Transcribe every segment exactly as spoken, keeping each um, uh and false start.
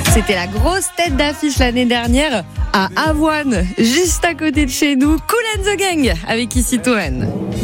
C'était la grosse tête d'affiche l'année dernière à Avoine, juste à côté de chez nous. Kool and the Gang avec Ici Touraine.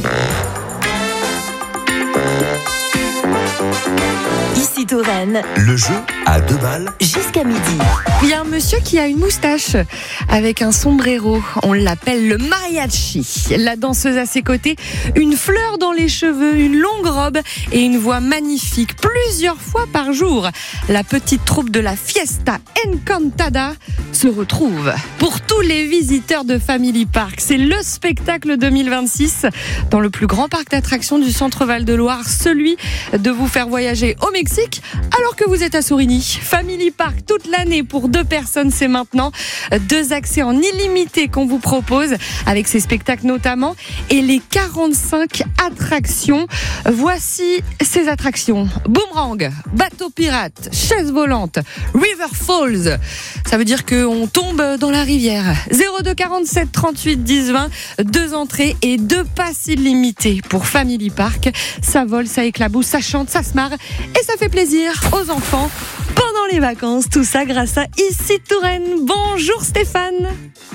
Ici Touraine. Le jeu à deux balles. Jusqu'à midi. Il y a un monsieur qui a une moustache avec un sombrero. On l'appelle le mariachi. La danseuse à ses côtés, une fleur dans les cheveux, une longue robe et une voix magnifique. Plusieurs fois par jour, la petite troupe de la Fiesta Encantada se retrouve. Pour tous les visiteurs de Family Park, c'est le spectacle deux mille vingt-six dans le plus grand parc d'attractions du centre Val-de-Loire, celui de vous faire voyager au Mexique alors que vous êtes à Sorigny. Family Park toute l'année pour deux personnes, c'est maintenant. Deux accès en illimité qu'on vous propose avec ces spectacles notamment et les quarante-cinq attractions. Voici ces attractions: Boomerang, bateau pirate, chaise volante, River Falls. Ça veut dire qu'on tombe dans la rivière. zéro deux quarante-sept trente-huit dix vingt. Deux entrées et deux passes illimitées pour Family Park. Ça vole, ça éclabousse, ça chante, ça se marre et ça fait plaisir aux enfants pendant les vacances. Tout ça grâce à Ici Touraine. Bonjour Stéphane.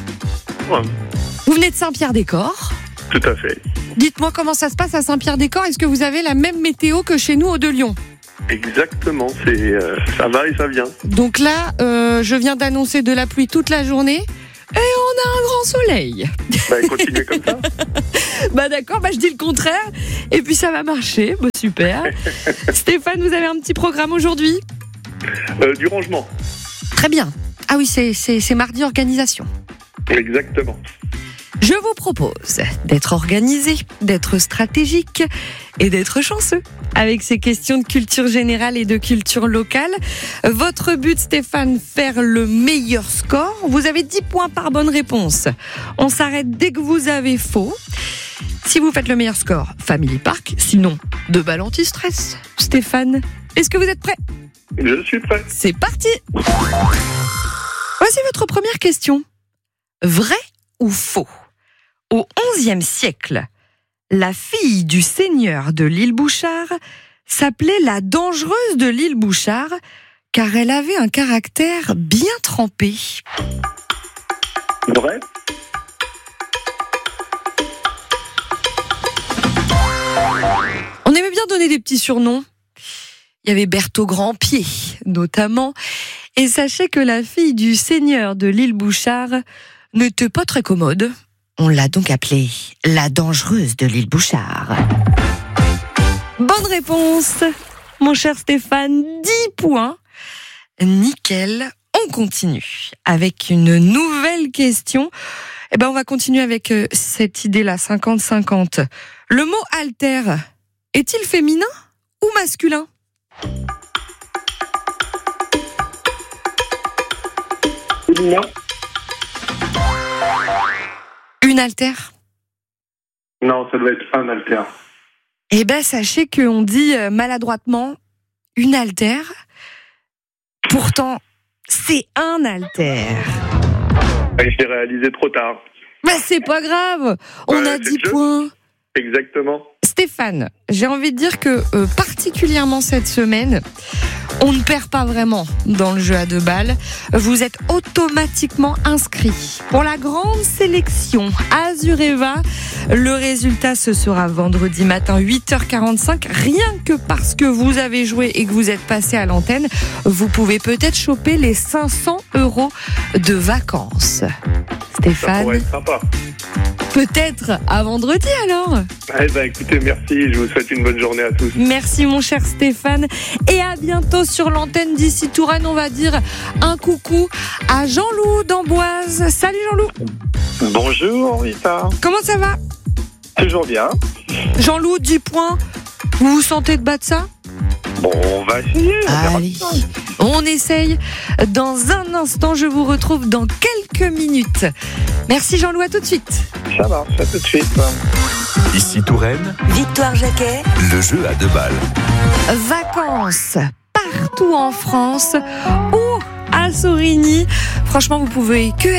Ouais. Vous venez de Saint-Pierre-des-Corps. Tout à fait. Dites-moi comment ça se passe à Saint-Pierre-des-Corps. Est-ce que vous avez la même météo que chez nous au De-Lyon ? Exactement, c'est, euh, ça va et ça vient. Donc là, euh, je viens d'annoncer de la pluie toute la journée et on a un grand soleil. Bah, continuez comme ça. Bah d'accord, bah je dis le contraire et puis ça va marcher. Bah super. Stéphane, vous avez un petit programme aujourd'hui ? Euh, du rangement. Très bien. Ah oui, c'est, c'est, c'est mardi organisation. Exactement. Je vous propose d'être organisé, d'être stratégique et d'être chanceux avec ces questions de culture générale et de culture locale. Votre but, Stéphane, faire le meilleur score. Vous avez dix points par bonne réponse. On s'arrête dès que vous avez faux. Si vous faites le meilleur score, Family Park. Sinon, deux balles anti-stress. Stéphane, est-ce que vous êtes prêt ? Je suis prêt. C'est parti. Voici votre première question. Vrai ou faux ? Au onzième siècle, la fille du seigneur de l'île Bouchard s'appelait la dangereuse de l'île Bouchard car elle avait un caractère bien trempé. Vrai ? On aimait bien donner des petits surnoms. Il y avait Berthaud Grandpied, notamment. Et sachez que la fille du seigneur de l'île Bouchard n'était pas très commode. On l'a donc appelée la dangereuse de l'île Bouchard. Bonne réponse, mon cher Stéphane, dix points. Nickel, on continue avec une nouvelle question. Eh ben, on va continuer avec cette idée-là, cinquante cinquante. Le mot alter est-il féminin ou masculin ? Non. Une altère ? Non, ça doit être un alter. Eh ben, sachez qu'on dit maladroitement une altère. Pourtant, c'est un altère. Et j'ai réalisé trop tard. Mais c'est pas grave. On Ouais, a c'est dix le jeu. points. Exactement. Stéphane, j'ai envie de dire que euh, particulièrement cette semaine, on ne perd pas vraiment dans le jeu à deux balles. Vous êtes automatiquement inscrit pour la grande sélection Azureva. Le résultat, ce sera vendredi matin, huit heures quarante-cinq. Rien que parce que vous avez joué et que vous êtes passé à l'antenne, vous pouvez peut-être choper les cinq cents euros de vacances. Ça Stéphane, pourrait être sympa. peut-être à vendredi alors. Eh ben, écoutez, merci. Je vous souhaite une bonne journée à tous. Merci mon cher Stéphane et à bientôt sur l'antenne d'Ici Touraine. On va dire un coucou à Jean-Loup d'Amboise. Salut Jean-Loup. Bonjour, Rita. Comment ça va ? Toujours bien. Jean-Loup, dix points. Vous vous sentez de battre ça ? Bon, on va essayer. On verra Allez, bien. on essaye. Dans un instant, je vous retrouve dans quelques minutes. Merci Jean-Loup, à tout de suite. Ça marche, à tout de suite. Ici Touraine, Victoire Jacquet. le jeu à deux balles. Vacances partout en France ou à Sorigny. Franchement, vous pouvez que